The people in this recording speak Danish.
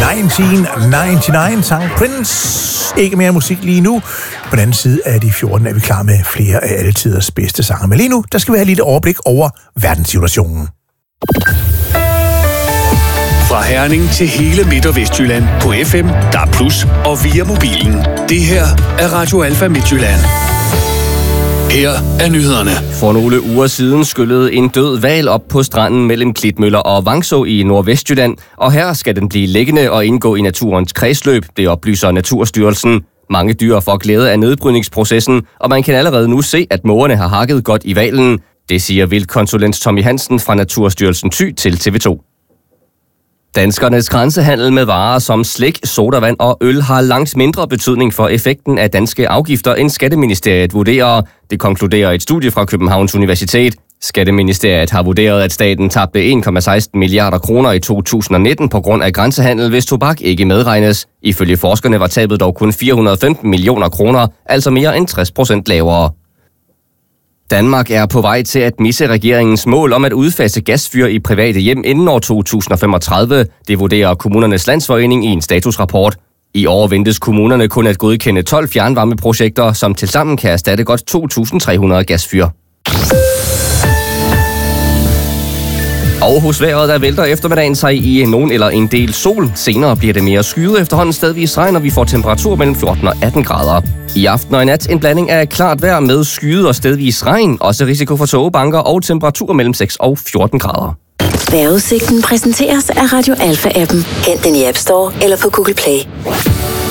1999 sang Prince. Ikke mere musik lige nu. På den anden side af de 14 er vi klar med flere af alle tiders bedste sange. Men lige nu, der skal vi have lidt overblik over verdenssituationen. Fra Herning til hele Midt- og Vestjylland på FM, DAB+ og via mobilen. Det her er Radio Alfa Midtjylland. Her er nyhederne. For nogle uger siden skyllede en død hval op på stranden mellem Klitmøller og Vangså i Nordvestjylland, og her skal den blive liggende og indgå i naturens kredsløb, det oplyser Naturstyrelsen. Mange dyr får glæde af nedbrydningsprocessen, og man kan allerede nu se, at mågerne har hakket godt i hvalen. Det siger vildkonsulent Tommy Hansen fra Naturstyrelsen Thy til TV2. Danskernes grænsehandel med varer som slik, sodavand og øl har langt mindre betydning for effekten af danske afgifter, end Skatteministeriet vurderer. Det konkluderer et studie fra Københavns Universitet. Skatteministeriet har vurderet, at staten tabte 1,16 milliarder kroner i 2019 på grund af grænsehandel, hvis tobak ikke medregnes. Ifølge forskerne var tabet dog kun 415 millioner kroner, altså mere end 60% lavere. Danmark er på vej til at misse regeringens mål om at udfase gasfyr i private hjem inden år 2035. Det vurderer Kommunernes Landsforening i en statusrapport. I år ventes kommunerne kun at godkende 12 fjernvarmeprojekter, som tilsammen kan erstatte godt 2.300 gasfyr. Og hos vejret, der vælter eftermiddagen sig i nogen eller en del sol. Senere bliver det mere skyet, efterhånden stedvis regn, og vi får temperatur mellem 14 og 18 grader. I aften og i nat en blanding af klart vejr med skyet og stedvis regn. Også risiko for tågebanker og temperatur mellem 6 og 14 grader. Vejrudsigten præsenteres af Radio Alfa-appen. Hent den i App Store eller på Google Play.